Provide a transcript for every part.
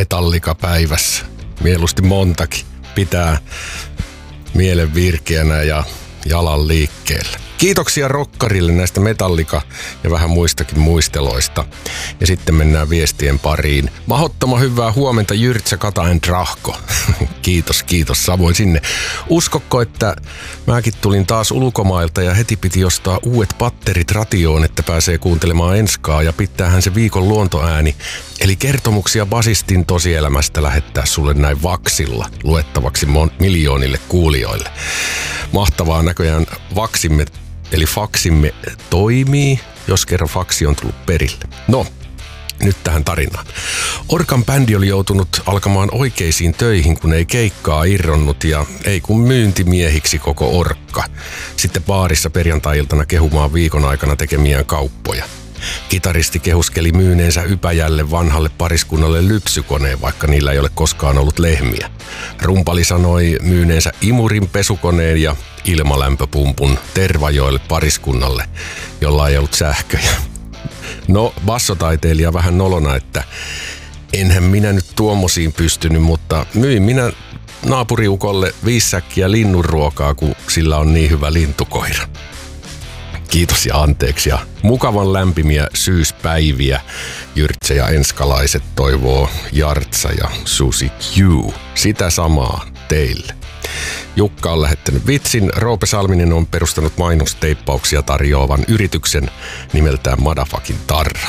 Metallica päivässä. Mieluusti montakin. Pitää mielen virkeänä ja jalan liikkeellä. Kiitoksia rokkarille näistä Metallica ja vähän muistakin muisteloista. Ja sitten mennään viestien pariin. Mahdottoman hyvää huomenta Jyrtsä, Kata and Rahko. Kiitos. Samoin sinne. Uskokko, että mäkin tulin taas ulkomailta ja heti piti ostaa uudet patterit ratioon, että pääsee kuuntelemaan Enskaa ja pitäähän se viikon luontoääni. Eli kertomuksia basistin tosielämästä lähettää sulle näin vaksilla luettavaksi miljoonille kuulijoille. Mahtavaa näköjään vaksimme, eli faksimme toimii, jos kerran faksi on tullut perille. No, nyt tähän tarinaan. Orkan bändi oli joutunut alkamaan oikeisiin töihin, kun ei keikkaa irronnut ja ei kun myyntimiehiksi koko Orkka. Sitten baarissa perjantai-iltana kehumaan viikon aikana tekemiään kauppoja. Kitaristi kehuskeli myyneensä Ypäjälle vanhalle pariskunnalle lypsykoneen, vaikka niillä ei ole koskaan ollut lehmiä. Rumpali sanoi myyneensä imurin pesukoneen ja ilmalämpöpumpun Tervajoelle pariskunnalle, jolla ei ollut sähköjä. No, bassotaiteilija vähän nolona, että enhän minä nyt tuommoisiin pystynyt, mutta myin minä naapuriukolle 5 säkkiä linnunruokaa, kun sillä on niin hyvä lintukoira. Kiitos ja anteeksi ja mukavan lämpimiä syyspäiviä Jyrtsä ja enskalaiset toivoo Jartsa ja Susi Q. Sitä samaa teille. Jukka on lähettänyt vitsin. Roope Salminen on perustanut mainosteippauksia tarjoavan yrityksen nimeltään Madafakin Tarra.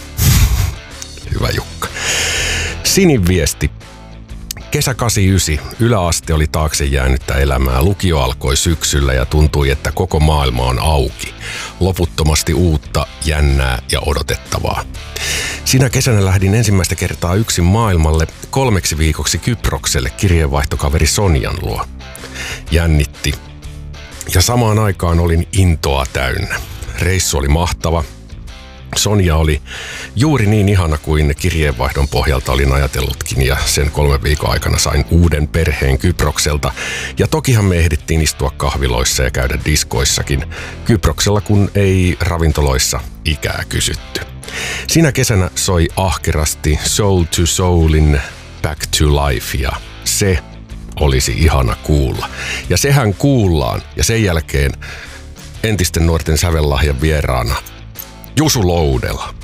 Hyvä Jukka. Sinin viesti. Kesä 89. Yläaste oli taakse jäänyttä elämää. Lukio alkoi syksyllä ja tuntui, että koko maailma on auki. Loputtomasti uutta, jännää ja odotettavaa. Sinä kesänä lähdin ensimmäistä kertaa yksin maailmalle 3 viikoksi Kyprokselle kirjeenvaihtokaveri Sonjan luo. Jännitti. Ja samaan aikaan olin intoa täynnä. Reissu oli mahtava. Sonja oli juuri niin ihana kuin kirjeenvaihdon pohjalta olin ajatellutkin ja sen 3 viikon aikana sain uuden perheen Kyprokselta. Ja tokihan me ehdittiin istua kahviloissa ja käydä diskoissakin Kyproksella, kun ei ravintoloissa ikää kysytty. Sinä kesänä soi ahkerasti Soul to Soulin Back to Life ja se olisi ihana kuulla. Ja sehän kuullaan ja sen jälkeen entisten nuorten sävellahjan vieraana Jusu Loudela.